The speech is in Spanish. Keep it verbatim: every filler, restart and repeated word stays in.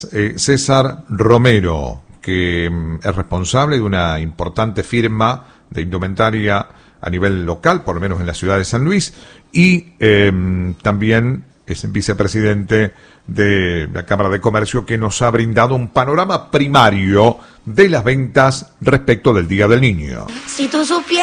Eh, César Romero, que mm, es responsable de una importante firma de indumentaria a nivel local, por lo menos en la ciudad de San Luis, y eh, también es vicepresidente de la Cámara de Comercio, que nos ha brindado un panorama primario de las ventas respecto del Día del Niño. Si tú supieras